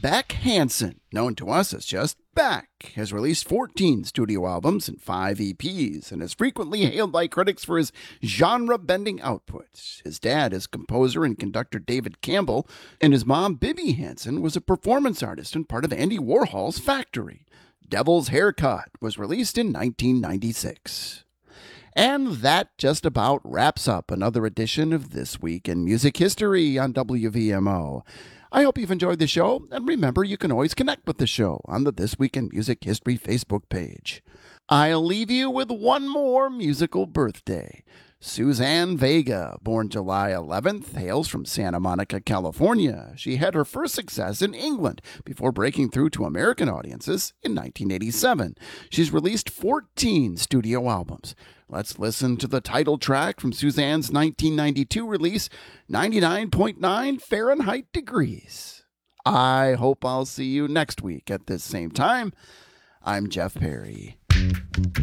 Beck Hansen, known to us as just Beck, has released 14 studio albums and 5 EPs and is frequently hailed by critics for his genre-bending output. His dad is composer and conductor David Campbell, and his mom, Bibi Hansen, was a performance artist and part of Andy Warhol's Factory. Devil's Haircut was released in 1996. And that just about wraps up another edition of This Week in Music History on WVMO. I hope you've enjoyed the show, and remember you can always connect with the show on the This Week in Music History Facebook page. I'll leave you with one more musical birthday. Suzanne Vega, born July 11th, hails from Santa Monica, California. She had her first success in England before breaking through to American audiences in 1987. She's released 14 studio albums. Let's listen to the title track from Suzanne's 1992 release, 99.9 Fahrenheit Degrees. I hope I'll see you next week at this same time. I'm Jeff Perry.